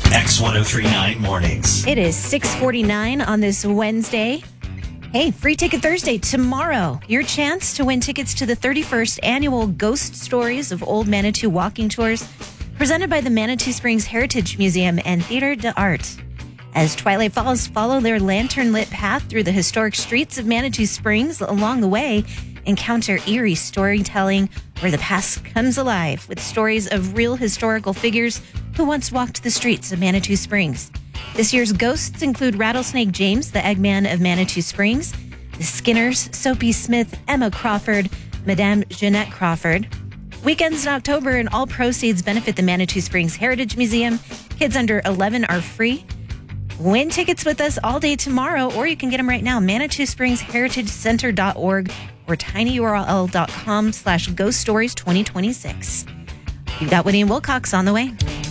X1039 Mornings. It is 6:49 on this Wednesday. Hey, Free Ticket Thursday tomorrow. Your chance to win tickets to the 31st annual Ghost Stories of Old Manitou walking tours presented by the Manitou Springs Heritage Museum and Theater d'Art. As twilight falls, follow their lantern-lit path through the historic streets of Manitou Springs. Along the way, encounter eerie storytelling where the past comes alive with stories of real historical figures who once walked the streets of Manitou Springs. This year's ghosts include Rattlesnake James, the Eggman of Manitou Springs, the Skinners, Soapy Smith, Emma Crawford, Madame Jeanette Crawford. Weekends in October and all proceeds benefit the Manitou Springs Heritage Museum. Kids under 11 are free. Win tickets with us all day tomorrow, or you can get them right now. ManitouSpringsHeritageCenter.org or tinyurl.com/Ghost Stories 2026. You've got Whitney and Wilcox on the way.